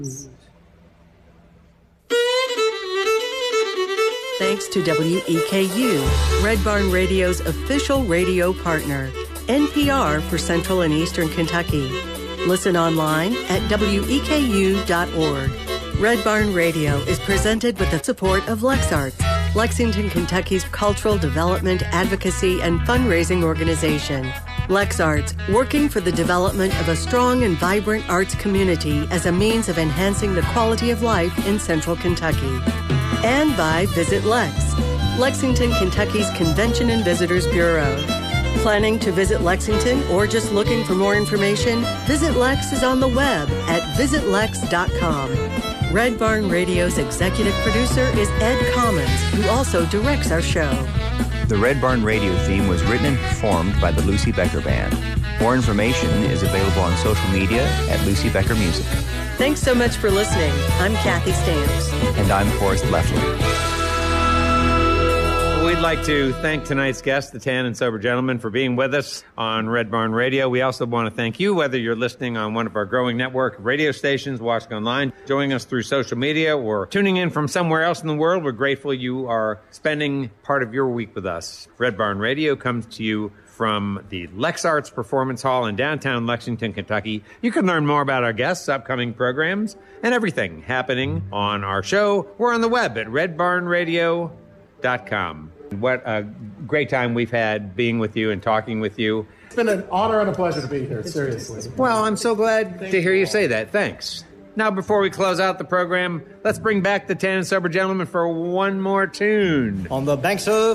Thanks to WEKU, Red Barn Radio's official radio partner, NPR for Central and Eastern Kentucky. Listen online at weku.org. Red Barn Radio is presented with the support of LexArts, Lexington, Kentucky's cultural development, advocacy, and fundraising organization. LexArts, working for the development of a strong and vibrant arts community as a means of enhancing the quality of life in Central Kentucky. And by Visit Lex, Lexington, Kentucky's Convention and Visitors Bureau. Planning to visit Lexington or just looking for more information? Visit Lex is on the web at visitlex.com. Red Barn Radio's executive producer is Ed Commons, who also directs our show. The Red Barn Radio theme was written and performed by the Lucy Becker Band. More information is available on social media at Lucy Becker Music. Thanks so much for listening. I'm Kathy Stamps. And I'm Forrest Leffler. We'd like to thank tonight's guest, the Tan and Sober Gentleman, for being with us on Red Barn Radio. We also want to thank you, whether you're listening on one of our growing network of radio stations, watching online, joining us through social media, or tuning in from somewhere else in the world. We're grateful you are spending part of your week with us. Red Barn Radio comes to you from the LexArts Performance Hall in downtown Lexington, Kentucky. You can learn more about our guests, upcoming programs, and everything happening on our show. We're on the web at redbarnradio.com. What a great time we've had being with you and talking with you. It's been an honor and a pleasure to be here, seriously. Well, I'm so glad to hear you say that. Thanks. Now, before we close out the program, let's bring back the Tan and Sober Gentleman for one more tune. On the banks of